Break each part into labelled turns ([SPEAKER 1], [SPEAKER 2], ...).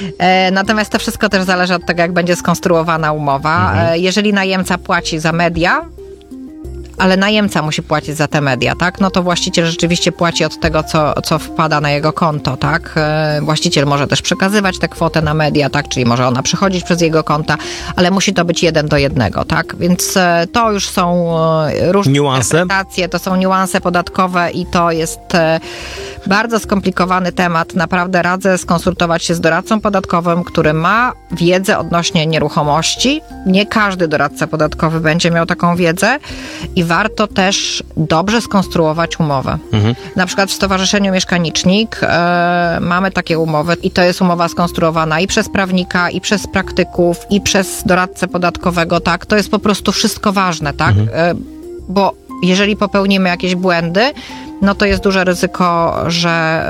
[SPEAKER 1] Natomiast to wszystko też zależy od tego, jak będzie skonstruowana umowa. Jeżeli najemca płaci za media, ale najemca musi płacić za te media, tak? No to właściciel rzeczywiście płaci od tego, co wpada na jego konto, tak? Właściciel może też przekazywać tę kwotę na media, tak? Czyli może ona przechodzić przez jego konta, ale musi to być 1:1, tak? Więc to już są różne interpretacje, to są niuanse podatkowe i to jest bardzo skomplikowany temat. Naprawdę radzę skonsultować się z doradcą podatkowym, który ma wiedzę odnośnie nieruchomości. Nie każdy doradca podatkowy będzie miał taką wiedzę i warto też dobrze skonstruować umowę. Na przykład w Stowarzyszeniu Mieszkanicznik mamy takie umowy i to jest umowa skonstruowana i przez prawnika, i przez praktyków, i przez doradcę podatkowego, tak? To jest po prostu wszystko ważne, tak? Bo jeżeli popełnimy jakieś błędy, no to jest duże ryzyko, że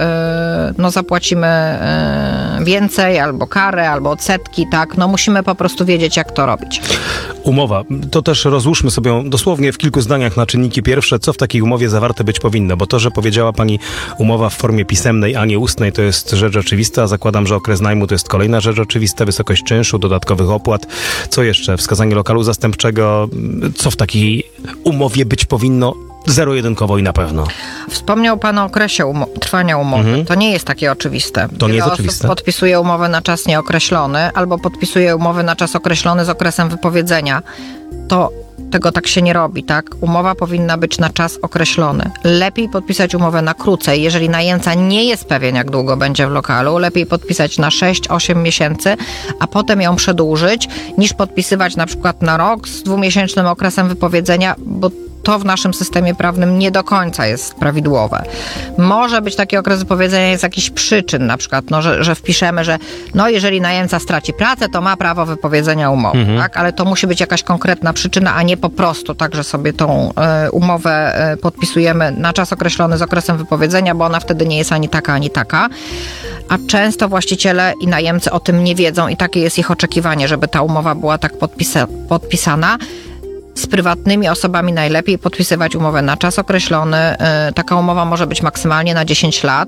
[SPEAKER 1] zapłacimy więcej, albo karę, albo odsetki, tak? No musimy po prostu wiedzieć, jak to robić.
[SPEAKER 2] Umowa. To też rozłóżmy sobie ją dosłownie w kilku zdaniach na czynniki pierwsze, co w takiej umowie zawarte być powinno, bo to, że powiedziała pani umowa w formie pisemnej, a nie ustnej, to jest rzecz oczywista. Zakładam, że okres najmu to jest kolejna rzecz oczywista, wysokość czynszu, dodatkowych opłat. Co jeszcze? Wskazanie lokalu zastępczego. Co w takiej umowie być powinno? Zero-jedynkowo i na pewno.
[SPEAKER 1] Wspomniał pan o okresie trwania umowy. To nie jest takie oczywiste.
[SPEAKER 2] To nie jest
[SPEAKER 1] Wiele
[SPEAKER 2] oczywiste.
[SPEAKER 1] osób podpisuje umowę na czas nieokreślony albo podpisuje umowę na czas określony z okresem wypowiedzenia. To tego tak się nie robi, tak? Umowa powinna być na czas określony. Lepiej podpisać umowę na krócej. Jeżeli najemca nie jest pewien, jak długo będzie w lokalu, lepiej podpisać na 6-8 miesięcy, a potem ją przedłużyć, niż podpisywać na przykład na rok z 2-miesięcznym okresem wypowiedzenia, bo to w naszym systemie prawnym nie do końca jest prawidłowe. Może być taki okres wypowiedzenia z jakichś przyczyn, na przykład, że wpiszemy, że jeżeli najemca straci pracę, to ma prawo wypowiedzenia umowy, tak? Ale to musi być jakaś konkretna przyczyna, a nie po prostu tak, że sobie tą umowę podpisujemy na czas określony z okresem wypowiedzenia, bo ona wtedy nie jest ani taka, ani taka. A często właściciele i najemcy o tym nie wiedzą i takie jest ich oczekiwanie, żeby ta umowa była tak podpisana. Z prywatnymi osobami najlepiej podpisywać umowę na czas określony. Taka umowa może być maksymalnie na 10 lat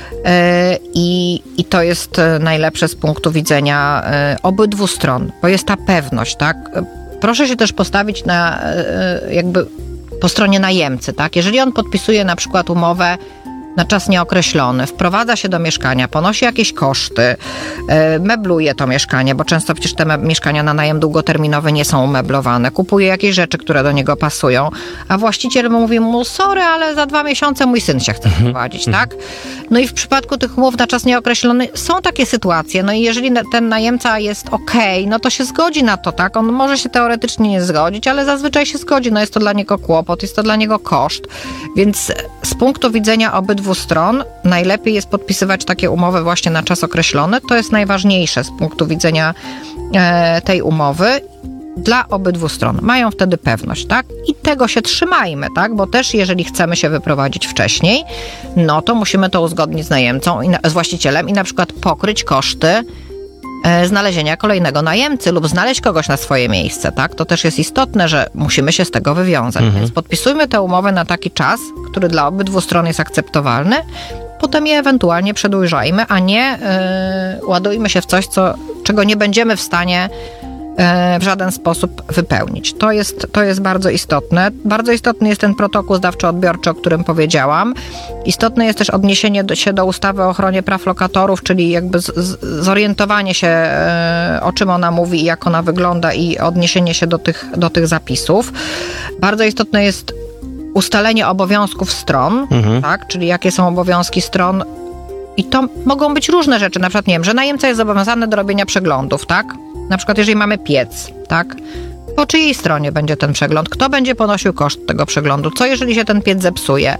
[SPEAKER 1] i to jest najlepsze z punktu widzenia obydwu stron, bo jest ta pewność, tak? Proszę się też postawić po stronie najemcy, tak? Jeżeli on podpisuje na przykład umowę na czas nieokreślony, wprowadza się do mieszkania, ponosi jakieś koszty, mebluje to mieszkanie, bo często przecież te mieszkania na najem długoterminowy nie są umeblowane, kupuje jakieś rzeczy, które do niego pasują, a właściciel mówi mu, sorry, ale za 2 miesiące mój syn się chce wprowadzić, tak? No i w przypadku tych umów na czas nieokreślony są takie sytuacje, no i jeżeli ten najemca jest okej, no to się zgodzi na to, tak? On może się teoretycznie nie zgodzić, ale zazwyczaj się zgodzi, no jest to dla niego kłopot, jest to dla niego koszt, więc z punktu widzenia obydwu stron najlepiej jest podpisywać takie umowy właśnie na czas określony. To jest najważniejsze z punktu widzenia tej umowy dla obydwu stron. Mają wtedy pewność, tak? I tego się trzymajmy, tak? Bo też jeżeli chcemy się wyprowadzić wcześniej, no to musimy to uzgodnić z najemcą, z właścicielem i na przykład pokryć koszty znalezienia kolejnego najemcy lub znaleźć kogoś na swoje miejsce, tak? To też jest istotne, że musimy się z tego wywiązać. Więc podpisujmy tę umowę na taki czas, który dla obydwu stron jest akceptowalny, potem je ewentualnie przedłużajmy, a nie ładujmy się w coś, czego nie będziemy w stanie w żaden sposób wypełnić. To jest bardzo istotne. Bardzo istotny jest ten protokół zdawczo-odbiorczy, o którym powiedziałam. Istotne jest też odniesienie się do ustawy o ochronie praw lokatorów, czyli jakby zorientowanie się, o czym ona mówi i jak ona wygląda i odniesienie się do tych zapisów. Bardzo istotne jest ustalenie obowiązków stron, tak? Czyli jakie są obowiązki stron. I to mogą być różne rzeczy, na przykład, nie wiem, że najemca jest zobowiązany do robienia przeglądów, tak? Na przykład, jeżeli mamy piec, tak? Po czyjej stronie będzie ten przegląd? Kto będzie ponosił koszt tego przeglądu? Co jeżeli się ten piec zepsuje?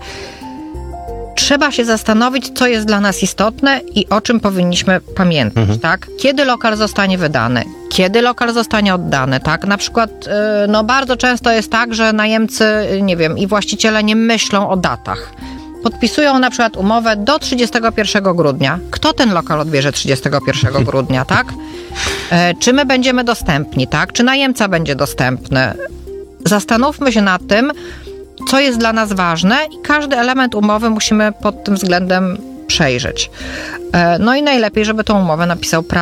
[SPEAKER 1] Trzeba się zastanowić, co jest dla nas istotne i o czym powinniśmy pamiętać, tak? Kiedy lokal zostanie wydany? Kiedy lokal zostanie oddany, tak? Na przykład, bardzo często jest tak, że najemcy, nie wiem, i właściciele nie myślą o datach. Podpisują na przykład umowę do 31 grudnia. Kto ten lokal odbierze 31 grudnia, tak? Czy my będziemy dostępni, tak? Czy najemca będzie dostępny? Zastanówmy się nad tym, co jest dla nas ważne i każdy element umowy musimy pod tym względem przejrzeć. No i najlepiej, żeby tą umowę napisał prawnik.